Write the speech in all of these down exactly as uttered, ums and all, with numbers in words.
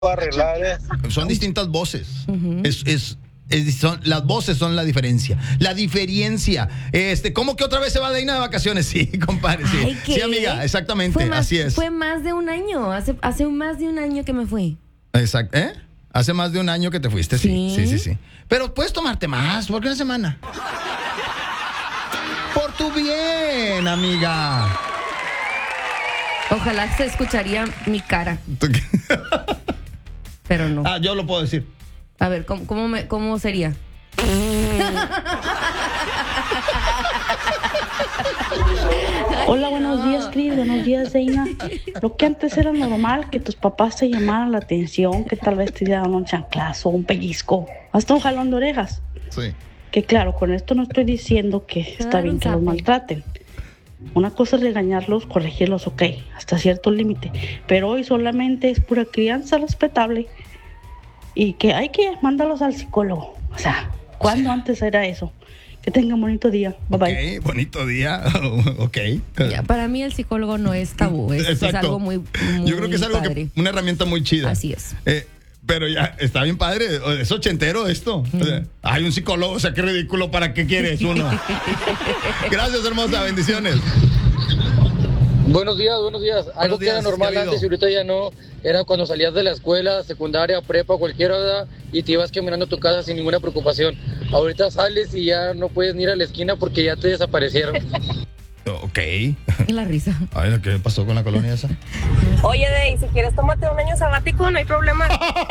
arreglar, ¿eh? Son distintas voces. Ujú. Es, es, es- son- las voces son la diferencia. La diferencia. Este, ¿cómo que otra vez se va Deina de vacaciones? Sí, compadre, sí. Ay, ¿qué? Sí, amiga, exactamente, Fue más, así es. Fue más de un año. Hace, hace más de un año que me fui. Exacto. ¿Eh? Hace más de un año que te fuiste, sí. Sí, Sí. sí, sí. Pero puedes tomarte más, ¿por qué una semana? Por tu bien, amiga. Ojalá se escucharía mi cara, pero no. Ah, yo lo puedo decir. A ver, ¿cómo, cómo, me- cómo sería? Hola, buenos días, Cris. Buenos días, Deina. Lo que antes era normal, que tus papás te llamaran la atención, que tal vez te dieran un chanclazo, un pellizco, hasta un jalón de orejas. Sí. Que claro, con esto no estoy diciendo que está Claro, bien un que los zape. maltraten. Una cosa es regañarlos, corregirlos, ok, hasta cierto límite. Pero hoy solamente es pura crianza respetable y que hay que mandarlos al psicólogo. O sea, ¿cuándo antes era eso? Que tengan bonito día. Bye bye. Ok, bonito día. Ok. Ya, para mí el psicólogo no es tabú, es, es Exacto. algo muy, muy Yo creo que es algo padre. que, una herramienta muy chida. Así es. Eh, pero ya, está bien padre, es ochentero esto. O sea, hay un psicólogo, o sea, qué ridículo, ¿para qué quieres uno? Gracias, hermosa, bendiciones. Buenos días, buenos días. Algo que era días, normal ¿qué ha habido? antes y ahorita ya no, era cuando salías de la escuela, secundaria, prepa, cualquier hora, y te ibas caminando a tu casa sin ninguna preocupación. Ahorita sales y ya no puedes ni ir a la esquina porque ya te desaparecieron. Ok. Y la risa. Ay, ¿qué pasó con la colonia esa? Oye, Dey, si quieres tómate un año sabático, no hay problema.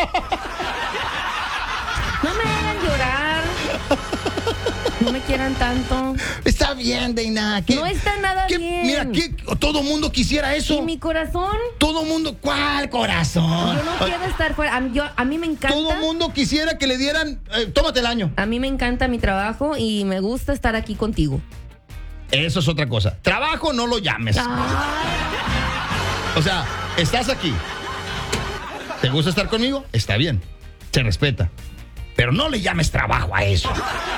No me hagan llorar. No me quieran tanto. Está bien, Deina. ¿qué- No está nada qué- bien. Mira, que todo mundo quisiera eso. ¿Y mi corazón? Todo mundo, ¿cuál corazón? Yo no quiero estar fuera. A mí, yo, a mí me encanta. Todo mundo quisiera que le dieran, eh, tómate el año. A mí me encanta mi trabajo y me gusta estar aquí contigo. Eso es otra cosa. Trabajo no lo llames. O sea, estás aquí. ¿Te gusta estar conmigo? Está bien. Se respeta. Pero no le llames trabajo a eso.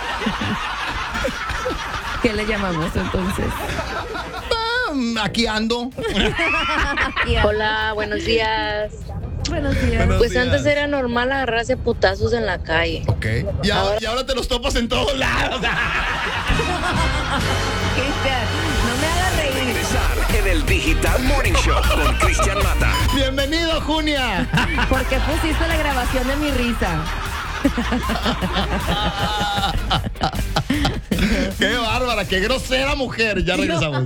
¿Qué le llamamos entonces? Ah, aquí ando. Hola, buenos días. Buenos días. Buenos Pues días. antes era normal agarrarse a putazos en la calle. Ok. Y ahora, y ahora te los topas en todos lados. Cristian, no me hagas reír. Regresar en el Digital Morning Show con Cristian Mata. Bienvenido, Junia. ¿Por qué pusiste la grabación de mi risa? Qué bárbara, qué grosera mujer. Ya regresamos.